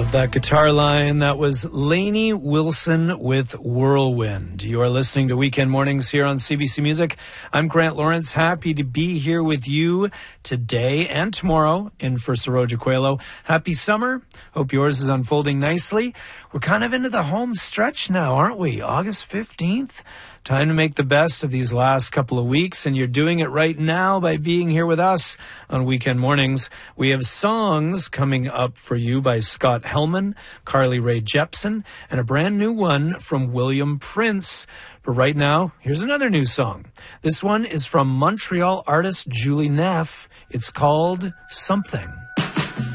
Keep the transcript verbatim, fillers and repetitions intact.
Love that guitar line. That was Lainey Wilson with Whirlwind. You are listening to Weekend Mornings here on C B C Music. I'm Grant Lawrence, happy to be here with you today and tomorrow in for Saroja Coelho. Happy summer. Hope yours is unfolding nicely. We're kind of into the home stretch now, aren't we? August fifteenth. Time to make the best of these last couple of weeks, and you're doing it right now by being here with us on Weekend Mornings. We have songs coming up for you by Scott Hellman, Carly Rae Jepsen, and a brand new one from William Prince. But right now, here's another new song. This one is from Montreal artist Julie Neff. It's called Something.